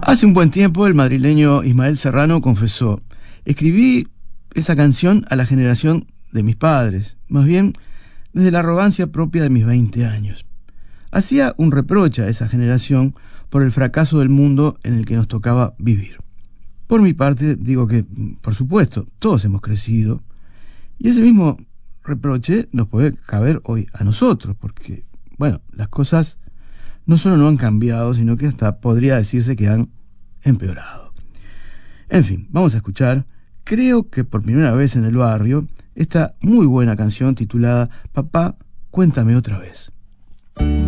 Hace un buen tiempo el madrileño Ismael Serrano confesó: escribí esa canción a la generación de mis padres, más bien desde la arrogancia propia de mis 20 años. Hacía un reproche a esa generación por el fracaso del mundo en el que nos tocaba vivir. Por mi parte, digo que, por supuesto, todos hemos crecido, y ese mismo reproche nos puede caber hoy a nosotros, porque, bueno, las cosas no solo no han cambiado, sino que hasta podría decirse que han empeorado. En fin, vamos a escuchar, creo que por primera vez en el barrio, esta muy buena canción titulada Papá, cuéntame otra vez.